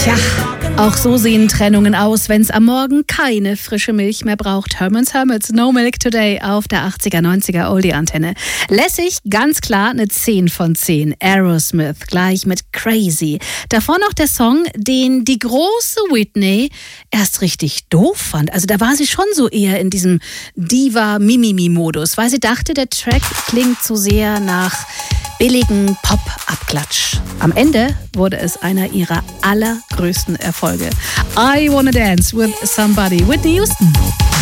Tja, auch so sehen Trennungen aus, wenn es am Morgen keine frische Milch mehr braucht. Herman's Hermits, No Milk Today auf der 80er, 90er Oldie-Antenne. Lässig, ganz klar eine 10 von 10. Aerosmith, gleich mit Crazy. Davor noch der Song, den die große Whitney erst richtig doof fand. Also da war sie schon so eher in diesem Diva-Mimimi-Modus, weil sie dachte, der Track klingt zu sehr nach billigen Pop-Abklatsch. Am Ende wurde es einer ihrer allergrößten Erfolge. I Wanna Dance with Somebody, Whitney Houston.